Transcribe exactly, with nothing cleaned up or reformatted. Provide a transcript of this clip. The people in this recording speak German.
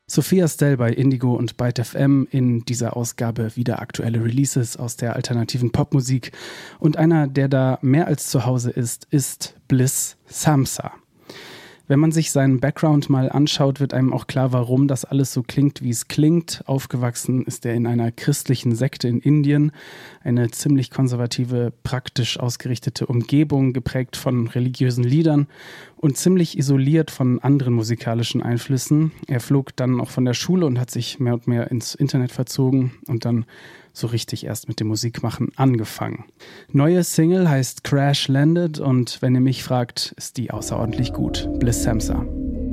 Sophia Stell bei Indigo und Byte F M, in dieser Ausgabe wieder aktuelle Releases aus der alternativen Popmusik. Und einer, der da mehr als zu Hause ist, ist Bliss Samsa. Wenn man sich seinen Background mal anschaut, wird einem auch klar, warum das alles so klingt, wie es klingt. Aufgewachsen ist er in einer christlichen Sekte in Indien, eine ziemlich konservative, praktisch ausgerichtete Umgebung, geprägt von religiösen Liedern und ziemlich isoliert von anderen musikalischen Einflüssen. Er flog dann auch von der Schule und hat sich mehr und mehr ins Internet verzogen und dann so richtig erst mit dem Musikmachen angefangen. Neue Single heißt Crash Landed und wenn ihr mich fragt, ist die außerordentlich gut. Bliss Samsa.